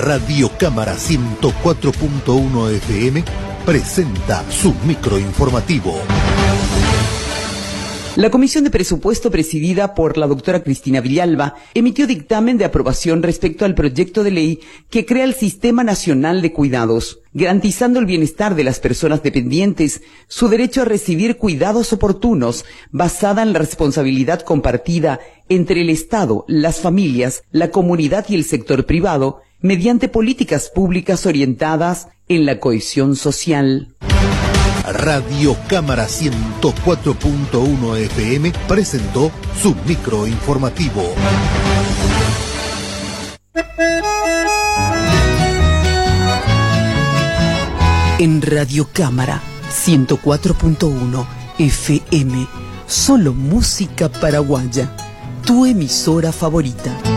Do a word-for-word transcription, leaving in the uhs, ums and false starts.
Radio Cámara ciento cuatro punto uno F M presenta su microinformativo. La Comisión de Presupuesto, presidida por la doctora Cristina Villalba, emitió dictamen de aprobación respecto al proyecto de ley que crea el Sistema Nacional de Cuidados, garantizando el bienestar de las personas dependientes, su derecho a recibir cuidados oportunos, basada en la responsabilidad compartida entre el Estado, las familias, la comunidad y el sector privado, mediante políticas públicas orientadas en la cohesión social. Radio Cámara ciento cuatro punto uno F M presentó su microinformativo. En Radio Cámara ciento cuatro punto uno F M, solo música paraguaya, tu emisora favorita.